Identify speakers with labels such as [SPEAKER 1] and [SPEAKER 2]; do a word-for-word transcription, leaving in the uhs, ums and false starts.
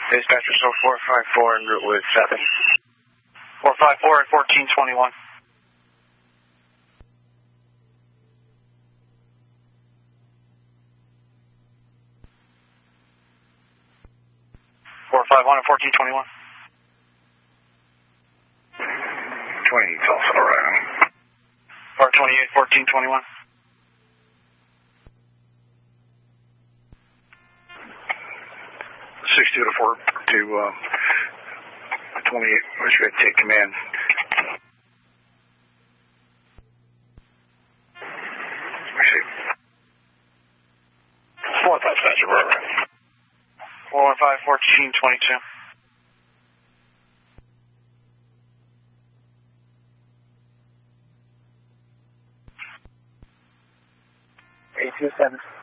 [SPEAKER 1] Dispatcher, so four five four en route with seven. four five four and fourteen twenty-one. four five one and fourteen twenty-one.
[SPEAKER 2] twenty-eight's also alright.
[SPEAKER 1] four twenty-eight, fourteen twenty-one.
[SPEAKER 2] sixty to four to uh, twenty-eight, which should take command. I see. four five, Dispatcher, right.
[SPEAKER 1] four five, fourteen twenty-two. eight two seven.